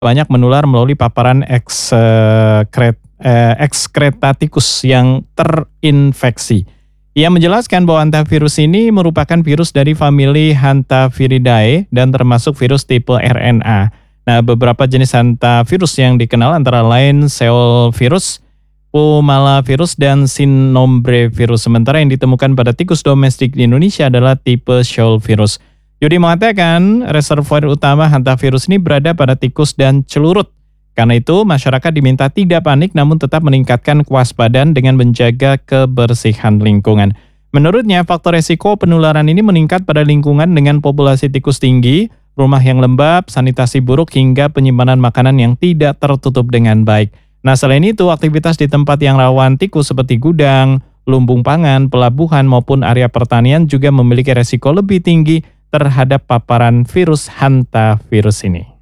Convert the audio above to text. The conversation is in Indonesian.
banyak menular melalui paparan ekskreta tikus yang terinfeksi. Ia menjelaskan bahwa hantavirus ini merupakan virus dari famili Hantaviridae dan termasuk virus tipe RNA. Nah, beberapa jenis hantavirus yang dikenal antara lain Seolvirus, Pumalavirus, dan Cinombrevirus. Sementara yang ditemukan pada tikus domestik di Indonesia adalah tipe Seolvirus. Yudi mengatakan reservoir utama hantavirus ini berada pada tikus dan celurut. Karena itu, masyarakat diminta tidak panik namun tetap meningkatkan kewaspadaan dengan menjaga kebersihan lingkungan. Menurutnya, faktor resiko penularan ini meningkat pada lingkungan dengan populasi tikus tinggi, rumah yang lembab, sanitasi buruk, hingga penyimpanan makanan yang tidak tertutup dengan baik. Nah, selain itu, aktivitas di tempat yang rawan tikus seperti gudang, lumbung pangan, pelabuhan, maupun area pertanian juga memiliki resiko lebih tinggi terhadap paparan virus hantavirus ini.